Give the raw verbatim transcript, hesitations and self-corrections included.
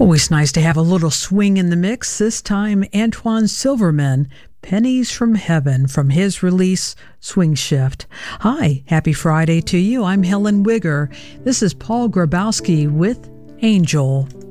Always nice to have a little swing in the mix. This time, Antoine Silverman, Pennies from Heaven, from his release, Swing Shift. Hi, happy Friday to you. I'm Helen Wigger. This is Paul Grabowski with Angel.